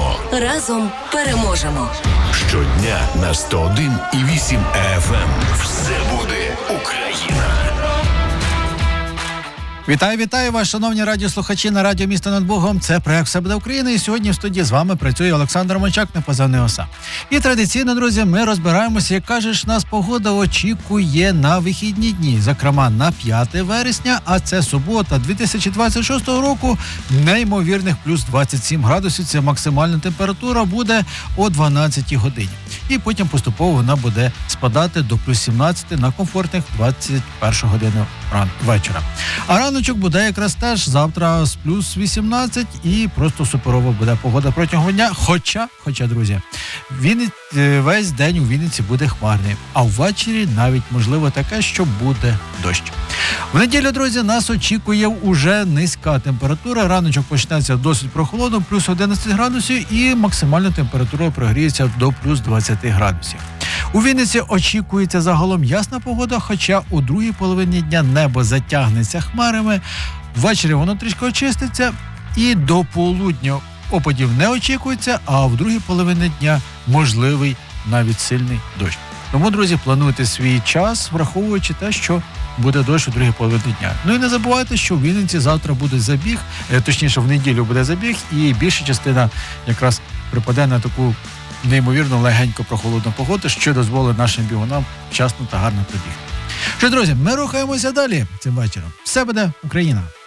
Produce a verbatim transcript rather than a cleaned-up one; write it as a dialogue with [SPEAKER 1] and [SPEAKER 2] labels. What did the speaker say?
[SPEAKER 1] Марафону.
[SPEAKER 2] Разом переможемо.
[SPEAKER 1] Щодня на сто один і вісім еф ем. Все буде Україна.
[SPEAKER 3] Вітаю, вітаю вас, шановні радіослухачі на радіо «Місто над Богом». Це проект «Все буде Україна». І сьогодні в студії з вами працює Олександр Мончак, непозивний Оса. І традиційно, друзі, ми розбираємося, яка ж нас погода очікує на вихідні дні. Зокрема, на п'яте вересня, а це субота дві тисячі двадцять шостого року. Неймовірних плюс двадцять сім градусів. Це максимальна температура буде о дванадцятій годині. І потім поступово вона буде спадати до плюс сімнадцяти на комфортних двадцять першу годину ран... вечора. А раночок буде якраз теж завтра з плюс вісімнадцять і просто суперова буде погода протягом дня. Хоча, хоча, друзі, Вінниць, весь день у Вінниці буде хмарний, а ввечері навіть можливо таке, що буде дощ. В неділю, друзі, нас очікує уже низька температура. Раночок почнеться досить прохолодно, плюс одинадцять градусів, і максимальна температура прогріється до плюс двадцять градусів. У Вінниці очікується загалом ясна погода, хоча у другій половині дня небо затягнеться хмарами, ввечері воно трішки очиститься, і до полудня опадів не очікується, а в другій половині дня можливий навіть сильний дощ. Тому, друзі, плануйте свій час, враховуючи те, що буде дощ у другій половині дня. Ну і не забувайте, що в Вінниці завтра буде забіг, точніше в неділю буде забіг, і більша частина якраз припаде на таку неймовірно легенько прохолодну погоду, що дозволить нашим бігунам вчасно та гарно пробігти. Що, друзі, ми рухаємося далі цим вечором. Все буде Україна!